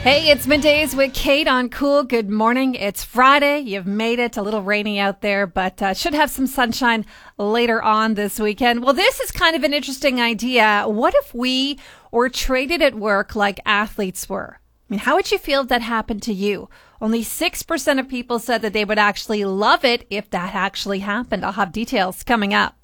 Hey, it's Middays with Kate on Cool. Good morning. It's Friday. You've made it. A little rainy out there, but should have some sunshine later on this weekend. Well, this is kind of an interesting idea. What if we were treated at work like athletes were? I mean, how would you feel if that happened to you? Only 6% of people said that they would actually love it if that actually happened. I'll have details coming up.